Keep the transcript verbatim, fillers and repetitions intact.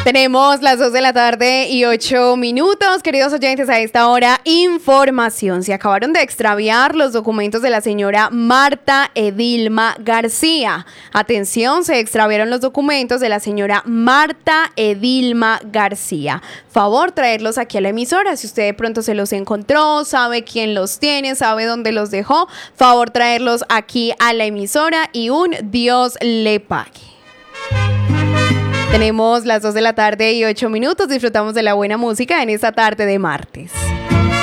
Tenemos las dos de la tarde y ocho minutos, queridos oyentes, a esta hora, información. Se acabaron de extraviar los documentos de la señora Marta Edilma García. Atención, se extraviaron los documentos de la señora Marta Edilma García. Favor traerlos aquí a la emisora. Si usted de pronto se los encontró, sabe quién los tiene, sabe dónde los dejó, favor traerlos aquí a la emisora y un Dios le pague. Tenemos las dos de la tarde y ocho minutos. Disfrutamos de la buena música en esta tarde de martes.